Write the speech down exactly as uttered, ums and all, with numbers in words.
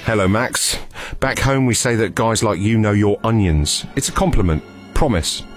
Hello, Max. Back home we say that guys like you know your onions. It's a compliment. Promise.